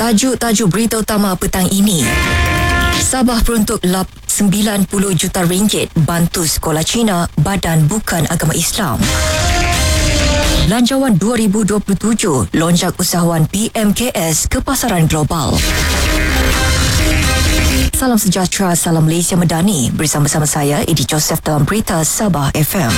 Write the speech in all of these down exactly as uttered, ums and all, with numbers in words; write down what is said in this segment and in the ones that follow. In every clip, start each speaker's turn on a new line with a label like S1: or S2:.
S1: Tajuk-tajuk berita utama petang ini. Sabah peruntuk lap sembilan puluh juta ringgit bantu sekolah Cina Badan Bukan Agama Islam. Belanjawan dua ribu dua puluh tujuh lonjak usahawan P M K S ke pasaran global. Salam sejahtera, salam Malaysia Medani. Bersama-sama saya, Edi Joseph dalam Berita Sabah F M.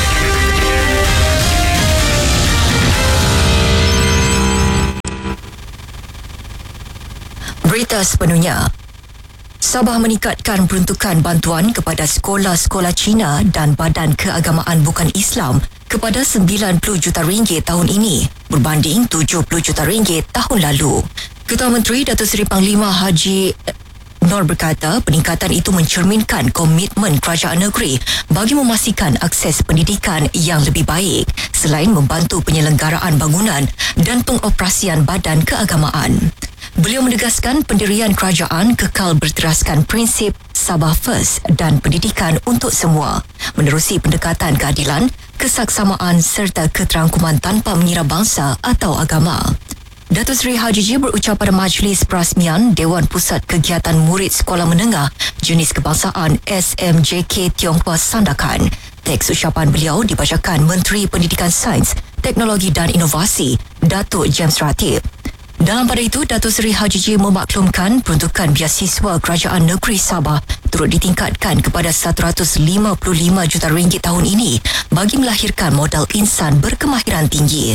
S1: Berita sepenuhnya. Sabah meningkatkan peruntukan bantuan kepada sekolah-sekolah Cina dan Badan Keagamaan Bukan Islam kepada sembilan puluh juta ringgit tahun ini berbanding tujuh puluh juta ringgit tahun lalu. Ketua Menteri Datuk Seri Panglima Haji Nur berkata peningkatan itu mencerminkan komitmen kerajaan negeri bagi memastikan akses pendidikan yang lebih baik selain membantu penyelenggaraan bangunan dan pengoperasian badan keagamaan. Beliau menegaskan pendirian kerajaan kekal berteraskan prinsip Sabah First dan pendidikan untuk semua, menerusi pendekatan keadilan, kesaksamaan serta keterangkuman tanpa mengira bangsa atau agama. Datuk Seri Haji Ji berucap pada majlis perasmian Dewan Pusat Kegiatan Murid Sekolah Menengah Jenis Kebangsaan S M J K Tiongkok Sandakan. Teks ucapan beliau dibacakan Menteri Pendidikan Sains, Teknologi dan Inovasi, Datuk James Ratib. Dalam pada itu, Datuk Seri Haji Ji memaklumkan peruntukan biasiswa Kerajaan Negeri Sabah turut ditingkatkan kepada satu ratus lima puluh lima juta ringgit tahun ini bagi melahirkan modal insan berkemahiran tinggi.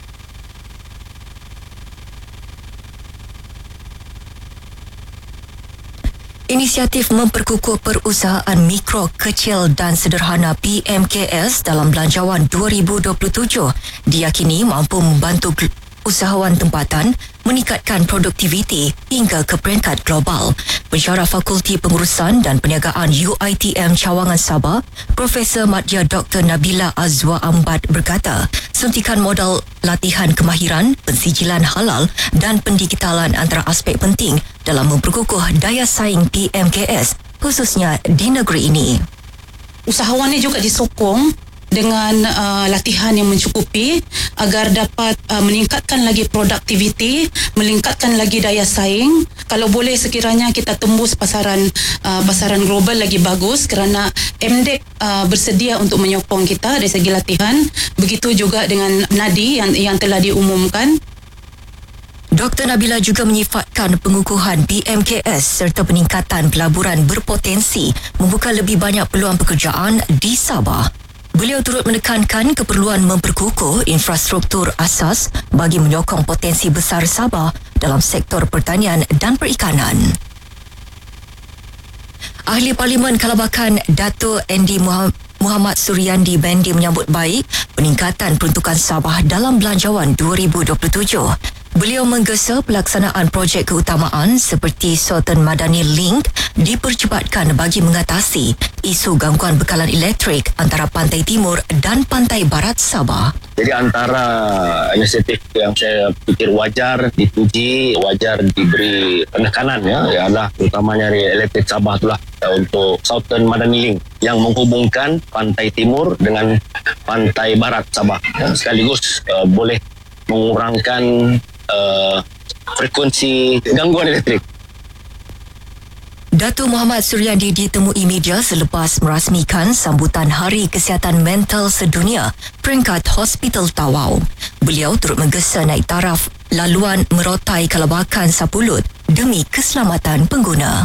S1: Inisiatif memperkukuh perusahaan mikro, kecil dan sederhana P M K S dalam Belanjawan dua ribu dua puluh tujuh diyakini mampu membantu usahawan tempatan meningkatkan produktiviti hingga ke peringkat global. Pensyarah Fakulti Pengurusan dan Perniagaan U I T M Cawangan Sabah, Profesor Madya Doktor Nabila Azwa Ambat berkata, suntikan modal latihan kemahiran, pensijilan halal dan pendigitalan antara aspek penting dalam memperkukuh daya saing P M K S khususnya di negeri ini.
S2: Usahawan ini juga disokong dengan uh, latihan yang mencukupi agar dapat uh, meningkatkan lagi produktiviti, meningkatkan lagi daya saing. Kalau boleh sekiranya kita tembus pasaran uh, pasaran global lagi bagus kerana M D E C uh, bersedia untuk menyokong kita dari segi latihan. Begitu juga dengan Nadi yang yang telah diumumkan.
S1: Doktor Nabila juga menyifatkan pengukuhan P M K S serta peningkatan pelaburan berpotensi membuka lebih banyak peluang pekerjaan di Sabah. Beliau turut menekankan keperluan memperkukuh infrastruktur asas bagi menyokong potensi besar Sabah dalam sektor pertanian dan perikanan. Ahli Parlimen Kalabakan Dato' Andy Muhammad Suryandi Bandi menyambut baik peningkatan peruntukan Sabah dalam Belanjawan dua ribu dua puluh tujuh. Beliau menggesa pelaksanaan projek keutamaan seperti Sultan Madani Link dipercepatkan bagi mengatasi isu gangguan bekalan elektrik antara pantai timur dan pantai barat Sabah.
S3: Jadi antara inisiatif yang saya fikir wajar dipuji, wajar diberi penekanan ya, ialah terutamanya dari elektrik Sabah itulah untuk Sultan Madani Link yang menghubungkan pantai timur dengan pantai barat Sabah. Ya, sekaligus uh, boleh mengurangkan Uh, frekuensi gangguan elektrik.
S1: Datuk Muhammad Suryandi ditemui media selepas merasmikan sambutan Hari Kesihatan Mental Sedunia peringkat Hospital Tawau. Beliau turut menggesa naik taraf laluan merotai Kalabakan Sapulut demi keselamatan pengguna.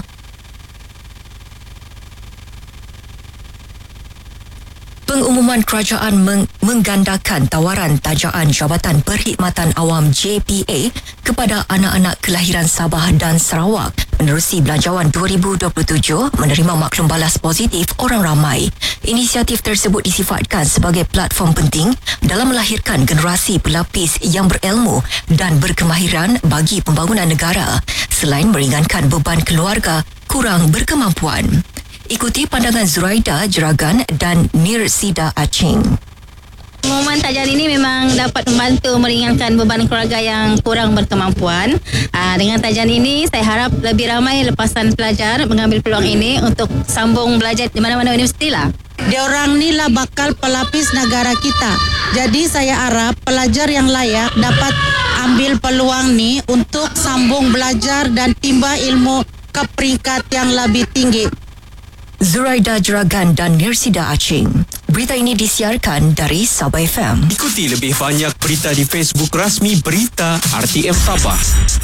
S1: Pengumuman kerajaan meng- menggandakan tawaran tajaan Jabatan Perkhidmatan Awam J P A kepada anak-anak kelahiran Sabah dan Sarawak menerusi Belanjawan dua ribu dua puluh tujuh menerima maklum balas positif orang ramai. Inisiatif tersebut disifatkan sebagai platform penting dalam melahirkan generasi pelapis yang berilmu dan berkemahiran bagi pembangunan negara selain meringankan beban keluarga kurang berkemampuan. Ikuti pandangan Zuraida Jeragan dan Nirsida Acing.
S4: Pengumuman tajaan ini memang dapat membantu meringankan beban keluarga yang kurang berkemampuan. Aa, dengan tajaan ini, saya harap lebih ramai lepasan pelajar mengambil peluang ini untuk sambung belajar di mana-mana universiti lah.
S5: Diorang ni lah bakal pelapis negara kita. Jadi saya harap pelajar yang layak dapat ambil peluang ni untuk sambung belajar dan timba ilmu ke peringkat yang lebih tinggi.
S1: Zuraida Jeragan dan Nirsida Acing. Berita ini disiarkan dari Sabah F M.
S6: Ikuti lebih banyak berita di Facebook rasmi Berita R T M Sabah.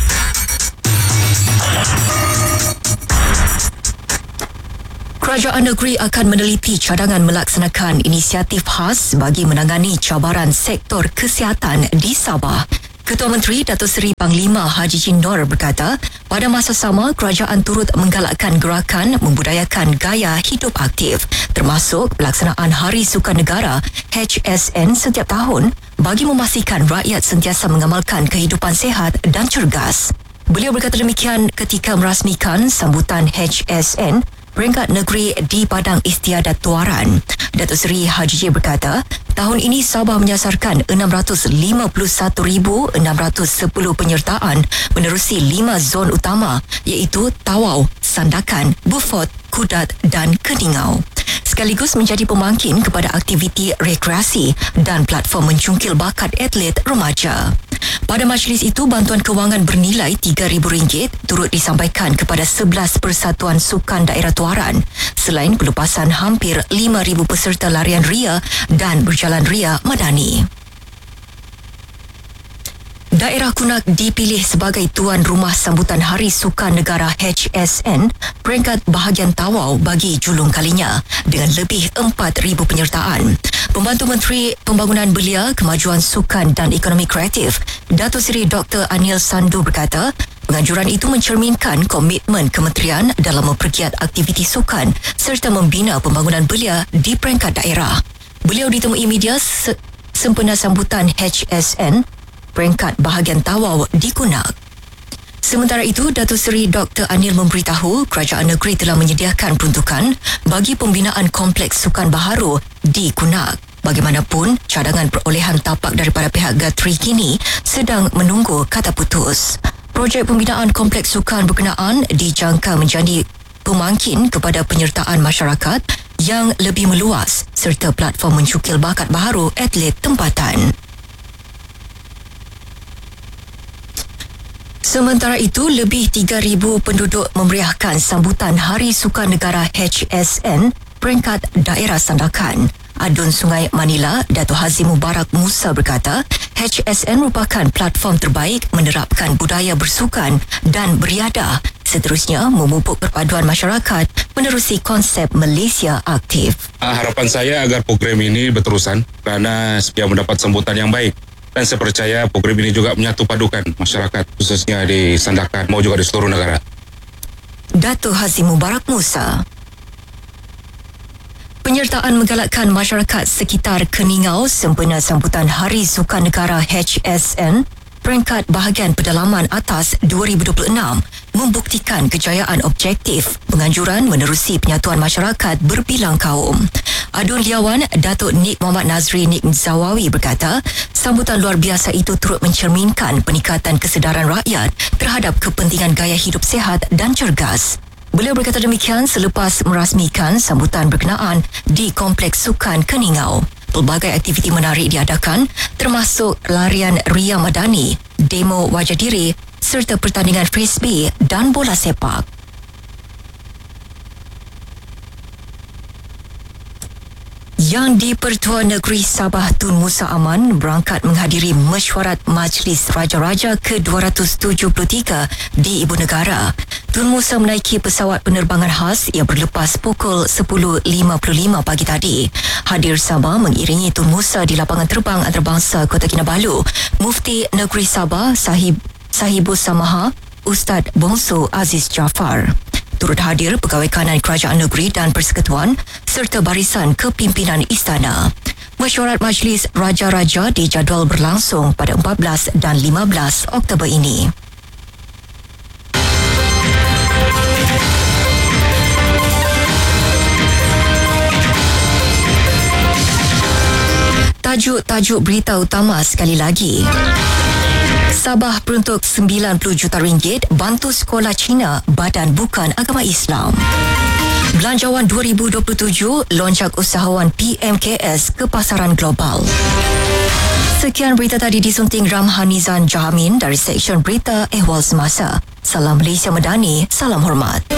S1: Kerajaan negeri akan meneliti cadangan melaksanakan inisiatif khas bagi menangani cabaran sektor kesihatan di Sabah. Ketua Menteri Datuk Seri Panglima Haji Jin Noor berkata, pada masa sama kerajaan turut menggalakkan gerakan membudayakan gaya hidup aktif termasuk pelaksanaan Hari Sukan Negara H S N setiap tahun bagi memastikan rakyat sentiasa mengamalkan kehidupan sihat dan cergas. Beliau berkata demikian ketika merasmikan sambutan H S N peringkat negeri di Padang Istiadat Tuaran. Datuk Seri Haji J berkata, tahun ini Sabah menyasarkan enam ratus lima puluh satu ribu enam ratus sepuluh penyertaan menerusi lima zon utama iaitu Tawau, Sandakan, Beaufort, Kudat dan Keningau. Sekaligus menjadi pemangkin kepada aktiviti rekreasi dan platform mencungkil bakat atlet remaja. Pada majlis itu, bantuan kewangan bernilai tiga ribu ringgit turut disampaikan kepada sebelas persatuan sukan daerah Tuaran selain pelepasan hampir lima ribu peserta larian ria dan berjalan ria madani. Daerah Kunak dipilih sebagai tuan rumah sambutan Hari Sukan Negara H S N peringkat bahagian Tawau bagi julung kalinya dengan lebih empat ribu penyertaan. Pembantu Menteri Pembangunan Belia, Kemajuan Sukan dan Ekonomi Kreatif, Datuk Seri Doktor Anil Sandu berkata, penganjuran itu mencerminkan komitmen kementerian dalam mempergiat aktiviti sukan serta membina pembangunan belia di peringkat daerah. Beliau ditemui media se- sempena sambutan H S N peringkat bahagian Tawau di Kunak. Sementara itu, Datuk Seri Doktor Anil memberitahu kerajaan negeri telah menyediakan peruntukan bagi pembinaan kompleks sukan baharu di Kunak. Bagaimanapun, cadangan perolehan tapak daripada pihak Gatri kini sedang menunggu kata putus. Projek pembinaan kompleks sukan berkenaan dijangka menjadi pemangkin kepada penyertaan masyarakat yang lebih meluas serta platform mencukil bakat baharu atlet tempatan. Sementara itu, lebih tiga ribu penduduk memeriahkan sambutan Hari Sukan Negara H S N peringkat daerah Sandakan. Adun Sungai Manila, Datuk Haji Mubarak Musa berkata, H S N merupakan platform terbaik menerapkan budaya bersukan dan beriadah. Seterusnya, memupuk perpaduan masyarakat menerusi konsep Malaysia aktif.
S7: Harapan saya agar program ini berterusan kerana sedia mendapat sambutan yang baik. Dan saya percaya program ini juga menyatu padukan masyarakat khususnya di Sandakan maupun juga di seluruh negara.
S1: Datuk Haji Mubarak Musa. Penyertaan menggalakkan masyarakat sekitar Keningau sempena sambutan Hari Sukan Negara H S N peringkat bahagian pedalaman atas dua ribu dua puluh enam membuktikan kejayaan objektif penganjuran menerusi penyatuan masyarakat berbilang kaum. Adun Liawan, Datuk Nik Muhammad Nazri Nik Zawawi berkata, sambutan luar biasa itu turut mencerminkan peningkatan kesedaran rakyat terhadap kepentingan gaya hidup sihat dan cergas. Beliau berkata demikian selepas merasmikan sambutan berkenaan di Kompleks Sukan Keningau. Pelbagai aktiviti menarik diadakan termasuk larian ria madani, demo wajah diri serta pertandingan frisbee dan bola sepak. Yang di-Pertua Negeri Sabah Tun Musa Aman berangkat menghadiri mesyuarat Majlis Raja-Raja ke dua ratus tujuh puluh tiga di Ibu Negara. Tun Musa menaiki pesawat penerbangan khas yang berlepas pukul sepuluh lima puluh lima pagi tadi. Hadir Sabah mengiringi Tun Musa di lapangan terbang antarabangsa Kota Kinabalu, Mufti Negeri Sabah Sahib Sahibus Samaha Ustaz Bongso Aziz Jaafar. Turut hadir pegawai kanan kerajaan negeri dan persekutuan serta barisan kepimpinan istana. Mesyuarat Majlis Raja-Raja dijadual berlangsung pada empat belas dan lima belas Oktober ini. Tajuk-tajuk berita utama sekali lagi. Sabah peruntuk sembilan puluh juta ringgit bantu sekolah Cina Badan Bukan Agama Islam. Belanjawan dua ribu dua puluh tujuh lonjak usahawan P M K S ke pasaran global. Sekian berita tadi disunting Ramhanizan Jahamin dari Seksyen Berita Ehwal Semasa. Salam Malaysia Medani, salam hormat.